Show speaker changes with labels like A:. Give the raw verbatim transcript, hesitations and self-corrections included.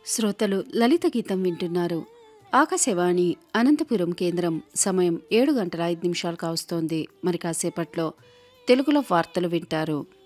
A: శ్రోతలు లలిత గీతం వింటున్నారు. ఆకాశవాణి అనంతపురం కేంద్రం. సమయం ఏడు గంటల ఐదు నిమిషాలు కావస్తోంది. మరి కాసేపట్లో తెలుగులో వార్తలు వింటారు.